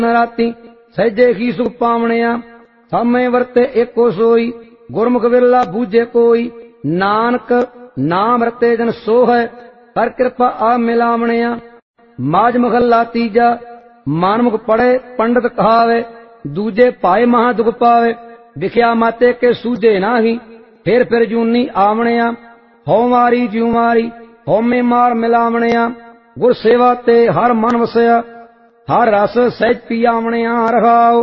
राती सहजे ही सुख पावणिया। हमें वर्ते एको सोई गुरमुख विरला बूझे कोई। नानक नाम रते जन सो है कर कृपा आ मिलावणिया। माज महला तीजा मानमुख पढ़े पंडित कहावे। दूजे पाए महा दुख पावे विख्या माते के सूझे नाही। फिर जूनी आवणिया हो मारी ज्यू मारी होमे मार मिलावणिया। गुर सेवा ते हर मन वसया हर रस सहज पियावणिया। रखाओ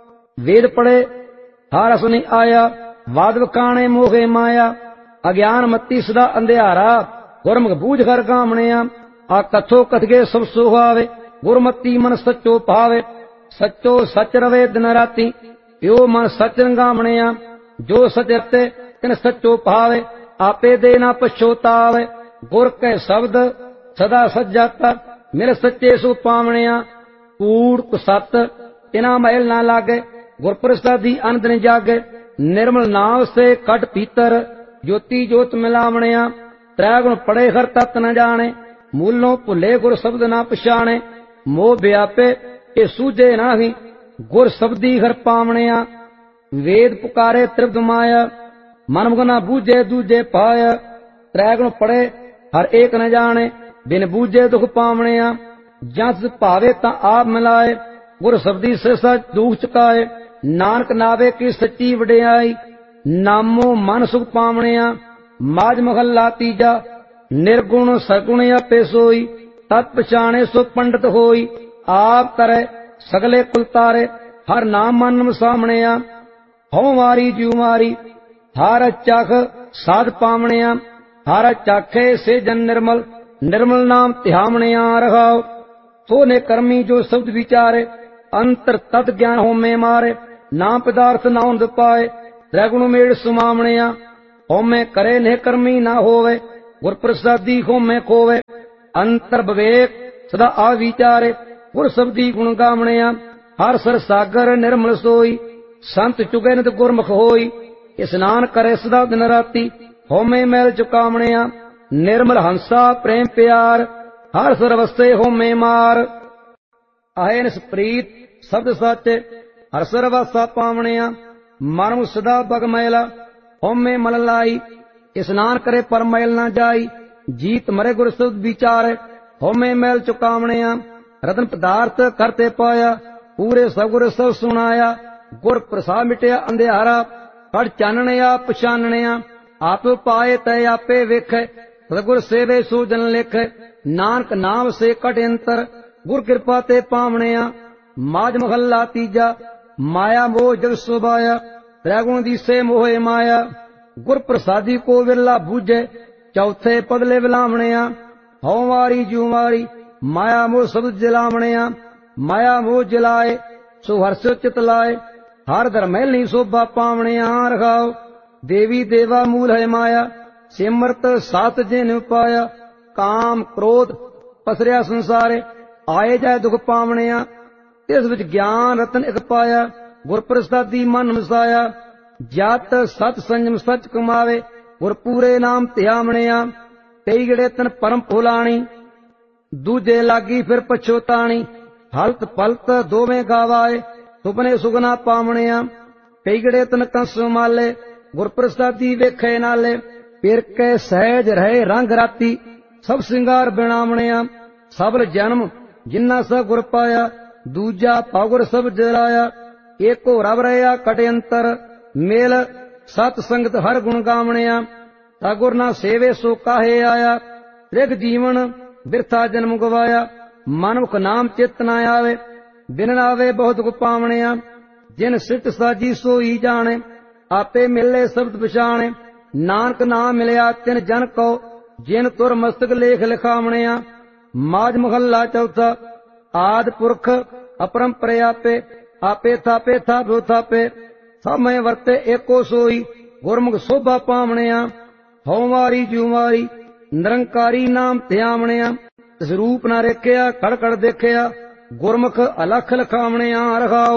वेद पढ़े हर रस नहीं आया वाद वकाणे मोहे माया। अज्ञान मती सदा अंधियारा गुरमुख बूझ कर गावणिया। आ कथो कथगे सब सुहावे गुरमती मन सच्चो पावे। सच्चो सच रवे दिन राती यो मन सच गावणिया। जो सच रते तिन सच्चो पावे आपे दे ना पछोतावे। गुर के शब्द सदा सच जाता मेरे सच्चे सो पावणिया। कूड़ कुसत इना महल ना लागे गुर प्रसादी आनंद न जागे। निर्मल नाव से कट पीतर ज्योति ज्योत मिलावणिया। त्रैगुण पड़े हर तत् न जाने मूलों भुले गुर शब्द ना पछाणे। मोह व्यापे ये सूझे नाही गुर शब्दी हर पावणिया। वेद पुकारे त्रिपद माया मन मुगना बूझे दूजे पाया। त्रैगुण पड़े हर एक न जाने बिन बूझे दुख पावणिया। जस भावे ता आप मिलाए गुर शब्दी से सच दुख चुकाए। नानक नावे की सच्ची वडियाई नामो मन सुख पावणिया। माज महला तीजा निर्गुण सगुण आपे सोई तत्पछाणे सो पंडित होई। आप करे सगले कुल तारे हर नाम मन सामणिया। हो मारी ज्यू मारी हर चख साध पावणिया। हर चाखे से जन निर्मल निर्मल नाम ध्यावणिया। रखाओ सोने कर्मी जो शब्द विचारे अंतर तत् ज्ञान हो में मारे। नाम पदार्थ ना उन्द पाए त्रैगुण मेड़ सुमावणिया। हो में करे ने कर्मी ना होवे गुर प्रसादी हो में खोवे। अंतर विवेक सदा आ विचारे गुर शब्दी गुण गावणिया। हर सर सागर निर्मल सोई संत चुगे नित गुरमुख होई। स्नान करे सदा दिन राती हो में मैल चुकावणिया। निर्मल हंसा प्रेम प्यार हर सरवस्ते हो में मार। अहन प्रीत शब्द सच हर सरवासा पावणिया। मन सदा बग मैला हो में मल लाई। स्नान करे पर मैल ना जाई जीत मरे गुर शब्द विचारे हो में मैल चुकावणिया। रतन पदार्थ करते पाया पूरे सगुर सब सुनाया। गुर प्रसाद मिटिया अंधियारा कड़ चानणिया पछानणिया। आप पाए तय आपे वेखे सगुर सेवे सो जन लेखे। नानक नाम से कट अंतर गुर कृपा ते पावणिया। माज महला तीजा माया मोह जग सुबाया त्रैगुण दिसे मोहे माया। गुर प्रसादी को विरला बूझे चौथे पदले विलावणिया। हो मारी ज्यू मारी माया मोह शब्द जलावणिया। माया मोह जलाए सो हर्ष चित लाए हर धर्मैल नहीं शोभा पावणिया। रखाओ देवी देवा मूल है माया सिमरत सात जिन पाया। काम क्रोध पसरिया संसारे आए जाए दुख पावणिया। इस विच ज्ञान रतन एक पाया गुर प्रसादी मन मसाया। जत सत संयम सच कमावे गुर पूरे नाम ध्यावणिया। कई गड़े तन परम फुलाणी दूजे लागी फिर पछोताणी। हलत पलत दोवें गावाए सुपने सुगना पावणिया। कई गड़े तन कंस माले गुर प्रसादी वेखे नाले। फिर के सहज रहे रंग राती सब सिंगार बिणावणिया। सबल जन्म जिन्ना सा गुर पाया दूजा पागुर सब जलाया। एको रब रहा कटे अंतर मेल सत संगत हर गुण गावणिया। तागुर ना सेवे सो काहे आया त्रिग जीवन बिरथा जन्म गवाया। मानवक नाम चित ना आवे बिन आवे बहुत दुख पावणिया। जिन सिट साजी सो ही जाने आपे मिले शब्द पछाणे। नानक नाम मिलया तिन जन को जिन तुर मस्तक लेख लिखावणिया। माज महला चौथा आद पुरख अपरंपर आपे आपे थापे थापो थापे समय वर्ते एको सोई गुरमुख शोभा पावणिया। हो मारी ज्यू मारी निरंकारी नाम ध्यावणिया। इस रूप ना रेखिया कड़ कड़ देखिया गुरमुख अलख लखावणिया। रखाओ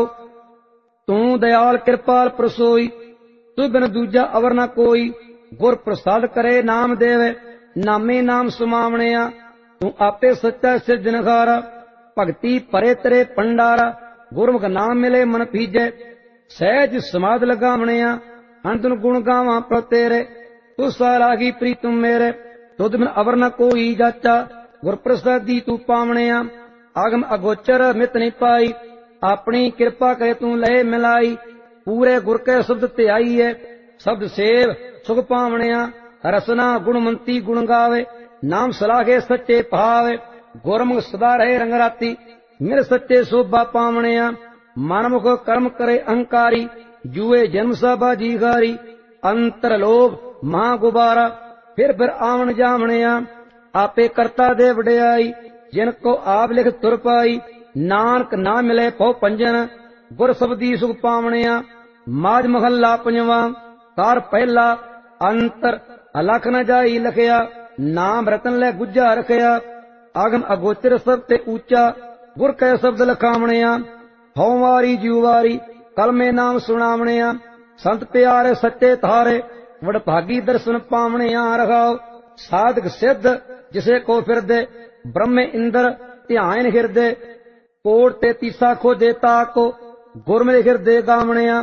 तू दयाल कृपाल प्रसोई तू बिन दूजा अवर न कोई। गुर प्रसाद करे नाम देवे नामे नाम सुमावणिया। तू आपे सच्चा सिरजनहारा भगती परे तेरे पंडारा। ਗੁਰਮੁਖ ਨਾਮ ਮਿਲੇ ਮਨ ਭੀਜੈ। ਸਹਿਜ ਸਮਾਧ ਲਗਾਵਣਿਆ ਅੰਤਨ ਗੁਣ ਗਾਵਾਂ ਪ੍ਰਭ ਤੇਰੇ। ਤੂੰ ਸਾਲਾਗੀ ਪ੍ਰੀਤਮ ਮੇਰੇ ਤੁਧ ਬਿਨ ਅਵਰ ਨ ਕੋਈ ਜਾਚਾ। ਗੁਰ ਪ੍ਰਸਾਦੀ ਤੂੰ ਪਾਵਣਿਆ ਆਗਮ ਅਗੋਚਰ ਮਿਤ ਨਹੀਂ ਪਾਈ। ਆਪਣੀ ਕਿਰਪਾ ਕਰੇ ਤੂੰ ਲਏ ਮਿਲਾਈ। ਪੂਰੇ ਗੁਰ ਕੇ ਸ਼ਬਦ ਧਿਆਈਐ ਸ਼ਬਦ ਸੇਵ ਸੁਖ ਪਾਵਣਿਆ। ਰਸਨਾ ਗੁਣਮੰਤੀ ਗੁਣ ਗਾਵੇ ਨਾਮ ਸਲਾਹੇ ਸੱਚੇ ਭਾਵੇ। ਗੁਰਮੁਖ ਸਦਾ ਰਹੇ ਰੰਗ ਰਾਤੀ ਮੇਰੇ ਸੱਚੇ ਸੋਭਾ ਪਾਵਣਿਆ। ਮਨਮੁਖ ਕਰਮ ਕਰੇ ਅਹੰਕਾਰੀ ਜੂਏ ਜਨਮ ਸਭਾ ਜੀਗਾਰੀ। ਅੰਤਰ ਲੋਭ ਮਹਾ ਗੁਬਾਰਾ ਫਿਰ ਆਵਣ ਜਾਵਣਿਆ। ਆਪੇ ਕਰਤਾ ਦੇ ਵਡਿਆਈ ਜਿਨ ਕੋ ਆਪ ਲਿਖ ਤੁਰ ਪਾਈ। ਨਾਨਕ ਨਾ ਮਿਲੇ ਪਉ ਪੰਜਨ ਗੁਰ ਸਬਦੀ ਸੁਖ ਪਾਵਣਿਆ। ਮਾਝ ਮਹੱਲਾ ਪੰਜਵਾਂ ਕਾਰ ਪਹਿਲਾ ਅੰਤਰ ਅਲਖ ਨ ਜਾਈ ਲਖਿਆ। ਨਾਮ ਰਤਨ ਲੈ ਗੁੱਜਾ ਰਖਿਆ। ਆਗਮ ਅਗੋਚਰ ਸਭ ਤੇ ਉੱਚਾ ਗੁਰ ਕੈ ਸ਼ਬਦ ਲਖਾਵਣਿਆ। ਹਉ ਵਾਰੀ ਜਿਉ ਵਾਰੀ ਕਲਮੇ ਨਾਮ ਸੁਣਾਵਣਿਆ। ਸੰਤ ਪਿਆਰੇ ਸੱਚੇ ਧਾਰੇ ਵਡਭਾਗੀ ਦਰਸ਼ਨ ਪਾਵਣਿਆ। ਰਖਾਓ ਸਾਧਕ ਸਿੱਧ ਜਿਸੇ ਕੋ ਫਿਰਦੇ ਬ੍ਰਹਮੇ ਇੰਦਰ ਧਿਆਨ ਹਿਰਦੇ। ਕੋਟ ਤੇ ਤੀਸਾ ਖੋਜੇ ਤਾਕੋ ਗੁਰਮਿ ਹਿਰਦੇ ਗਾਵਣਿਆ।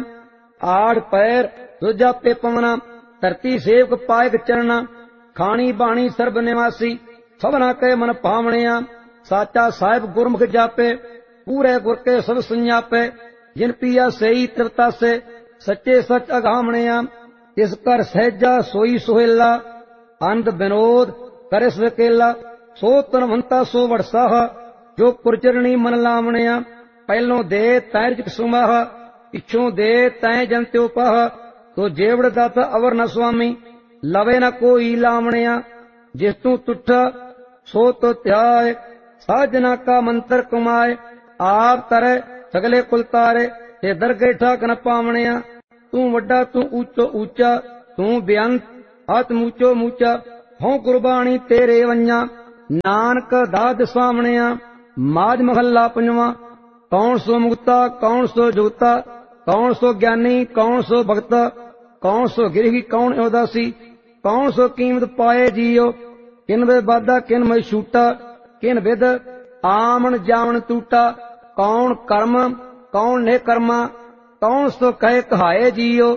ਆਠ ਪੈਰ ਦੂਜਾ ਪੇ ਪਵਨਾ ਧਰਤੀ ਸੇਵਕ ਪਾਇਕ ਚਰਣਾ। ਖਾਣੀ ਬਾਣੀ ਸਰਬ ਨਿਵਾਸੀ ਸਭਨਾ ਕੈ ਮਨ ਭਾਵਣਿਆ। ਸਾਚਾ ਸਾਹਿਬ ਗੁਰਮੁਖ ਜਾਪੇ ਪੂਰੇ ਗੁਰ ਕੇ ਸਭ ਸੰਜਾਪੇ। ਜਿਨ ਪੀਆ ਸਈ ਤ੍ਰਿਪਤਾਸੇ ਸੱਚੇ ਸੱਚ ਅਗਾਵਣਿਆ। ਇਸ ਕਰ ਸਹਿਜਾ ਸੋਈ ਸੁਹੇਲਾ ਅੰਧ ਬਿਨੋਦ ਕਰੇ ਸਕੇਲਾ। ਸੋ ਤਨਵੰਤਾ ਸੋ ਵਡਸਾਹ ਜੋ ਪੁਰਚਰਣੀ ਮਨ ਲਾਵਣਿਆ। ਪਹਿਲੋਂ ਦੇ ਤੈ ਰਿਜਕ ਸੁਮਾਹ ਪਿੱਛੋਂ ਦੇ ਤੈ ਜਨ ਤਿਉ ਪਾਹ। ਤੋ ਜੇਵੜ ਦਾਤਾ ਅਵਰ ਨ ਸੁਆਮੀ ਲਵੇ ਨ ਕੋਈ ਲਾਵਣਿਆ। ਜਿਸ ਤੂੰ ਤੁਠਾ ਸੋ ਤੋ ਧਿਆਏ ਸਾਜਨਾ ਕਾ ਮੰਤਰ ਕਮਾਏ। ਆਪ ਤਰੈ ਸਗਲੇ ਕੁਲ ਤਾਰੇ ਤੇ ਦਰਗੇ ਠਾਕ ਨ ਪਾਵਣਿਆ। ਤੂੰ ਵੱਡਾ ਤੂੰ ਉੱਚੋ ਉੱਚਾ ਤੂੰ ਬੇਅੰਤ ਆਤਮ ਉੱਚੋ ਮੂਚਾ। ਹਉ ਕੁਰਬਾਨੀ ਤੇਰੇ ਵੰਜਾ ਨਾਨਕ ਦਾਦ ਸਾਵਣਿਆ। ਮਾਝ ਮਹੱਲਾ ਪੰਜਵਾਂ ਕੌਣ ਸੋ ਮੁਕਤਾ ਕੌਣ ਸੋ ਜੁਗਤਾ। ਕੌਣ ਸੋ ਗਿਆਨੀ ਕੌਣ ਸੋ ਭਗਤਾ। ਕੌਣ ਸੋ ਗਿਰਹੀ ਕੌਣ ਉਦਾਸੀ। ਕੌਣ ਸੋ ਕੀਮਤ ਪਾਏ ਜੀਓ। ਕਿਨ ਵੇ ਬਾਦਾ ਕਿਨ ਮੈ ਛੂਟਾ। ਕਿਨ ਵਿਦ ਆਮਣ ਜਾਵਣ ਟੂਟਾ। ਕੌਣ ਕਰਮ ਕੌਣ ਨੇ ਕਰਮਾ। ਕੌਣ ਸੋ ਕਹੇ ਕਹਾਏ ਜੀਓ।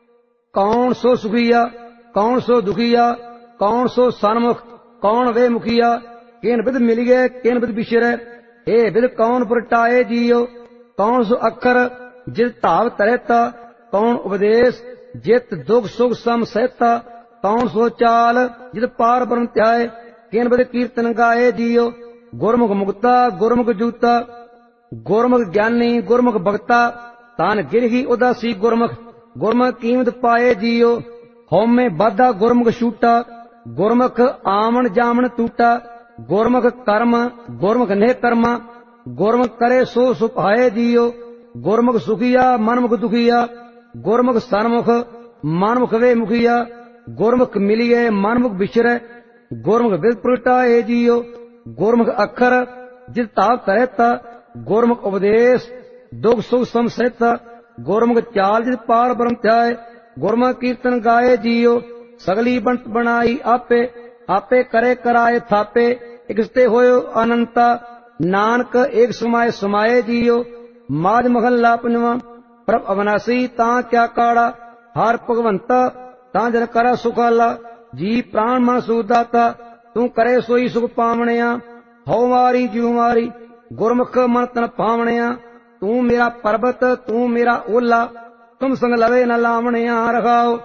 ਕੌਣ ਸੋ ਸੁਖੀਆ ਕੌਣ ਸੋ ਦੁਖੀਆ। ਕੌਣ ਸੋ ਸਨਮੁਖ ਕੌਣ ਵੇ ਮੁਖੀਆ। ਕਿਨ ਵਿਦ ਮਿਲਿਏ ਕਿਨ ਵਿਦ ਵਿਸਰੈ। ਏ ਵਿਦ ਕੌਣ ਪ੍ਰਟਾਏ ਜੀਓ। ਕੌਣ ਸੋ ਅੱਖਰ ਜਿਤ ਧਾਵ ਤਰੇਤਾ। ਕੌਣ ਉਪਦੇਸ਼ ਜਿਤ ਦੁਖ ਸੁਖ ਸਮ ਸਹਿਤਾ। ਕੌਣ ਸੋ ਚਾਲ ਜਿਤ ਪਾਰ ਬ੍ਰਹਮ ਧਿਆਏ। ਕਿਨ ਵਿਦ ਕੀਰਤਨ ਗਾਏ ਜੀਓ। ਗੁਰਮੁਖ ਮੁਕਤਾ ਗੁਰਮੁਖ ਜੂਤਾ। ਗੁਰਮੁਖ ਗਿਆਨੀ ਗੁਰਮੁਖ ਭਗਤਾ। ਤਾਨ ਗਿਰਹੀ ਉਦਾਸੀ ਗੁਰਮੁਖ ਗੁਰਮੁਖ ਕੀਮਤ ਪਾਏ ਜੀਓ। ਹਉਮੈ ਬਾਧਾ ਗੁਰਮੁਖ ਛੂਟਾ। ਗੁਰਮੁਖ ਆਵਣ ਜਾਵਣ ਟੂਟਾ। ਗੁਰਮੁਖ ਕਰਮ ਗੁਰਮੁਖ ਨੇ ਕਰਮਾ। ਗੁਰਮੁਖ ਕਰੇ ਸੋ ਸੁਭਾਏ ਜੀਓ। ਗੁਰਮੁਖ ਸੁਖੀਆ ਮਨਮੁਖ ਦੁਖੀਆ। ਗੁਰਮੁਖ ਸਨਮੁਖ ਮਨਮੁਖ ਵੇ ਮੁਖੀਆ। ਗੁਰਮੁਖ ਮਿਲੀਏ ਮਨਮੁਖ ਵਿਚਰੈ। ਗੁਰਮੁਖ ਵਿਦ ਪ੍ਰਗਟਾਏ ਜੀਓ। ਗੁਰਮੁਖ ਅੱਖਰ ਜਿਤ ਧਾਵ ਤਰੇਤਾ। ਗੁਰਮੁਖ ਉਪਦੇਸ਼ ਦੁਖ ਸੁਖ ਸਮ ਸਹਿਤਾ। ਗੁਰਮੁਖ ਚਾਲ ਜਿਤ ਪਾਰ ਬ੍ਰਹਮ ਧਿਆਏ। ਗੁਰਮੁਖ ਕੀਰਤਨ ਗਾਏ ਜੀਓ। ਸਗਲੀ ਬੰਤ ਬਣਾਈ ਆਪੇ ਆਪੇ ਕਰੇ ਕਰਾਏ ਥਾਪੇ। ਇਕਸਤੇ ਹੋਇਓ ਅਨੰਤਾ ਨਾਨਕ ਏਕ ਸਮਾਏ ਸਮਾਏ ਜੀਓ। ਮਾਝ ਮਹੱਲਾ ਪੰਜਵਾਂ ਪ੍ਰਭ ਅਵਨਾਸੀ ਤਾਂ ਕਿਆ ਕਾੜਾ। ਹਰ ਭਗਵੰਤਾ ਤਾਂ ਜਨ ਕਰਾ ਸੁਖਾਲਾ। ਜੀ ਪ੍ਰਾਣ ਮਨ ਸੂਦਾਤਾ ਤੂੰ ਕਰੇ ਸੋਈ ਸੁਖ ਪਾਵਣਿਆ। ਹਉ ਮਾਰੀ ਜਿਉ ਮਾਰੀ ਗੁਰਮੁਖ ਮਨ ਤਨ ਪਾਵਣਿਆ। ਤੂੰ ਮੇਰਾ ਪਰਬਤ ਤੂੰ ਮੇਰਾ ਓਲਾ ਤੁਮ ਸੰਗ ਲਵੇ ਨ ਲਾਵਣਿਆ। ਰਖਾਓ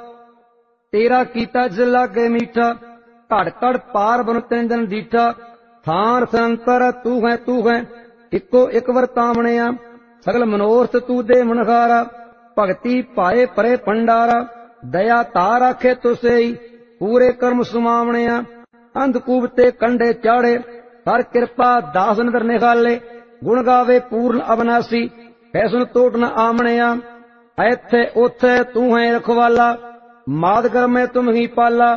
ਤੇਰਾ ਕੀਤਾ ਜਿਸ ਲਾਗੇ ਮੀਠਾ। ਘੜ ਘੜ ਪਾਰ ਬਨ ਤਿੰਨ ਜਨ ਦੀਠਾ। ਥਾਨ ਸੰਤਰ ਤੂੰ ਹੈ ਇੱਕੋ ਇੱਕ ਵਰਤਾਵਣਿਆ। ਸਗਲ ਮਨੋਰਥ ਤੂੰ ਦੇ ਮਨਖਾਰਾ। ਭਗਤੀ ਪਾਏ ਪਰੇ ਭੰਡਾਰਾ। ਦਇਆ ਧਾਰ ਆਖੇ ਤੁਸੇਈ ਪੂਰੇ ਕਰਮ ਸੁਮਾਵਣਿਆ। ਅੰਧਕੂਪ ਤੇ ਕੰਡੇ ਚਾੜੇ ਹਰ ਕਿਰਪਾ ਦਾਸ ਨਦਰ ਨਿਖਾਲੇ। ਗੁਣ ਗਾਵੇ ਪੂਰਨ ਅਬਨਾਸੀ ਫੈਸਨ ਤੋਟ ਨ ਆਮਣਿਆ। ਇੱਥੇ ਉੱਥੇ ਤੂੰ ਹੈ ਰਖਵਾਲਾ ਮਾਦ ਕਰਮੇ ਤੁਮ ਹੀ ਪਾਲਾ।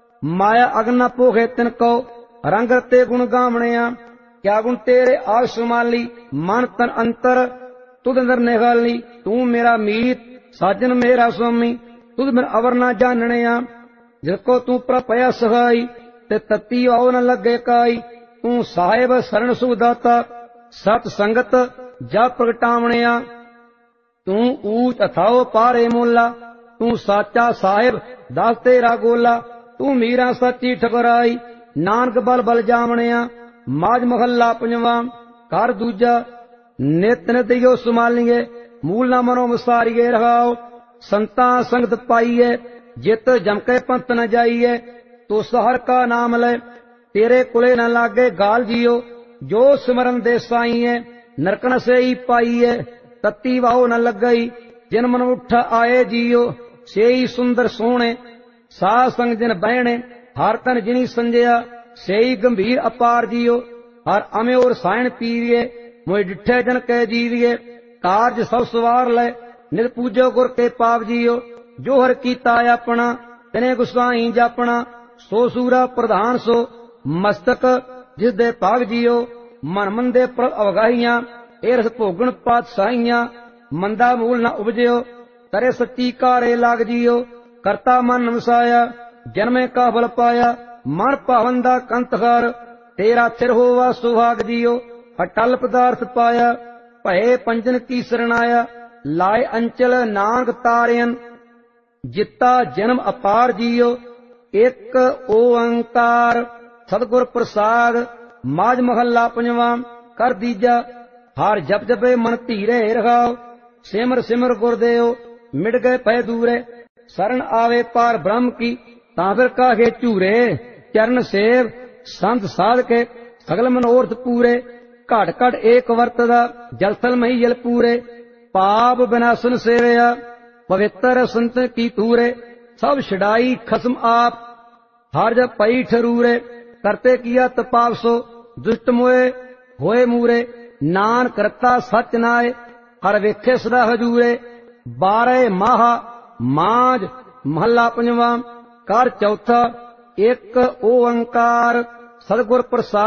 ਮਾਇਆ ਅਗਨ ਨ ਪੋਖੇ ਤਿਨ ਕੋ ਰੰਗ ਰਤੇ ਗੁਣ ਗਾਵਣਿਆ। ਕਿਆ ਗੁਣ ਤੇਰੇ ਆਗ ਸੁਮਾਲੀ ਮਨ ਤਨ ਅੰਤਰ ਤੁਧ ਅੰਦਰ ਨਿਖਾਲੀ। ਤੂੰ ਮੇਰਾ ਮੀਤ ਸਾਜਨ ਮੇਰਾ ਸੁਆਮੀ ਤੁਧ ਬਿਨ ਅਵਰ ਨਾ ਜਾਣਣਿਆ। ਜਿਸ ਕੋ ਤੂੰ ਪ੍ਰਪਇਆ ਸਹਾਈ ਤੇ ਤਤੀ ਆਉ ਨ ਲੱਗੇ ਕਾਈ। ਤੂੰ ਸਾਹਿਬ ਸਰਣ ਸੁਖ ਦਾਤਾ ਸਤ ਸੰਗਤ ਜਬ ਪ੍ਰਗਟਾਵਣਿਆ। ਤੂੰ ਊਚ ਅਥਾਓ ਪਾਰੇ ਮੋਲਾ, ਤੂੰ ਸਾਚਾ ਸਾਹਿਬ ਦਸ ਤੇਰਾ ਗੋਲਾ। ਤੂੰ ਮੀਰਾ ਸੱਚੀ ਠਕਰਾਈ, ਨਾਨਕ ਬਲ ਬਲ ਜਾਵਣਿਆ। ਮਾਝ ਮਹੱਲਾ ਪੰਜਵਾਂ। ਘਰ ਦੂਜਾ। ਨਿਤ ਨਿਤ ਜੋ ਸੁਮਾਲੀਏ, ਮੂਲ ਨਾ ਮਨੋ ਵਿਸਾਰੀਏ ਰਹਾਓ। ਸੰਤਾਂ ਸੰਗਤ ਪਾਈਏ, ਜਿਤ ਜਮ ਕੇ ਪੰਥ ਨ ਜਾਈਏ। ਤੋ ਹਰ ਕਾ ਨਾਮ ਲੈ, ਤੇਰੇ ਕੁਲੇ ਨ ਲਾਗੇ ਗਾਲ ਜੀਓ। ਜੋ ਸਿਮਰਨ ਦੇ ਸਾਈਏ, ਨਰਕਣ ਸੇਈ ਪਾਈਏ। ਤਤੀ ਵਾਹੋ ਨ ਲੱਗਈ, ਜਿਨ ਮਨ ਉੱਠ ਆਏ ਜੀਓ। ਸੇਈ ਸੁੰਦਰ ਸੋਹਣੇ, ਸਾਧ ਸੰਗ ਜਿਨ ਬਹਿਣੇ। ਹਰ ਤਨ ਜਿਨੀ ਸੰਜਿਆ, ਸੇਈ ਗੰਭੀਰ ਅਪਾਰ ਜੀਓ। ਹਰ ਅਮਿਓ ਰਸਾਇਣ ਪੀਵੀਏ, ਮੋਇ ਡਿਠੇ ਜਨ ਕੈ ਜੀਵੀਏ। ਕਾਰਜ ਸਭ ਸਵਾਰ ਲੈ, ਨਿਤ ਪੂਜੋ ਗੁਰ ਕੇ ਪਾਪ ਜੀਓ। ਜੋ ਹਰ ਕੀਤਾ ਆਪਣਾ, ਤਨੇ ਗੁਸਾਈ ਜਾਪਣਾ। ਸੋ ਸੂਰਾ ਪ੍ਰਧਾਨ ਸੋ, ਮਸਤਕ ਜਿਸ ਦੇ ਭਾਗ ਜੀਓ। ਮਨ ਮੰਦੇ ਪ੍ਰਭ ਅਵਗਾਹੀਆਂ, ਇਹ ਰਸ ਭੋਗਣ ਪਾਤਸ਼ਾਹੀਆਂ। ਮੰਦਾ ਮੂਲ ਨਾ ਉਪਜਿਓ, ਤਰੇ ਸੱਚੀ ਕਾਰੇ ਲਾਗ ਜੀਓ। ਕਰਤਾ ਮਨ ਵਸਾਇਆ, ਜਨਮੇ ਕਾ ਬਲ ਪਾਇਆ। ਮਨ ਭਾਵਨ ਦਾ ਕੰਤਕਾਰ, ਤੇਰਾ ਚਿਰ ਹੋਵਾ ਸੁਹਾਗ ਜੀਓ। ਅਟਲ ਪਦਾਰਥ ਪਾਇਆ, ਭਏ ਪੰਜਨ ਕੀ ਸਰਣਾਇਆ। ਲਾਏ ਅੰਚਲ ਨਾਨਕ ਤਾਰਿਅਨ, ਜਿੱਤਾ ਜਨਮ ਅਪਾਰ ਜੀਓ। ਇੱਕ ਓੰਕਾਰ ਸਤਿਗੁਰ ਪ੍ਰਸਾਦ। ਮਾਝ ਮਹੱਲਾ ਪੰਜਵਾਂ। ਕਰ ਦੀਜਾ। ਹਰ ਜਪ ਜਪੇ ਮਨ ਧੀਰੇ ਰਹਾਓ। ਸਿਮਰ ਸਿਮਰ ਗੁਰਦੇਵ, ਮਿਟ ਗਏ ਭੈ ਦੂਰੇ। ਸਰਣ ਆਵੇ ਪਾਰ ਬ੍ਰਹਮ ਕੀ, ਤਾਂ ਫਿਰ ਕਾਹੇ ਝੂਰੇ। ਚਰਨ ਸੇਵ ਸੰਤ ਸਾਧ ਕੇ, ਸਗਲ ਮਨੋਰਥ ਪੂਰੇ। ਘਟ ਘਟ ਏਕ ਵਰਤਦਾ, ਜਲ ਥਲ ਮਹੀ ਜਲ ਪੂਰੇ। ਪਾਪ ਬਿਨਾਸਨ ਸੇਵਿਆ, ਪਵਿੱਤਰ ਸੰਤ ਕੀ ਤੂਰੇ। ਸਭ ਛਡਾਈ ਖਸਮ ਆਪ, ਹਰ ਜਪ ਪਈ ਠਰੂਰੇ। ਕਰਤੇ ਕੀਆ ਤਪਾਪ ਸੋ, ਦੁਸ਼ਟ ਮੋਏ ਹੋਏ ਮੂਰੇ। ਨਾਨਕ ਕਰਤਾ ਸਚ ਨਾਏ, ਹਰ ਵੇਖੇ ਸਦਾ ਹਜੂਰੇ। 12 ਮਾਹਾ। ਮਾਝ ਮਹੱਲਾ ਪੰਜਵਾਂ। ਕਰ ਚੌਥਾ। ਇੱਕ ਓੰਕਾਰ ਸਤਿਗੁਰ ਪ੍ਰਸਾਦ।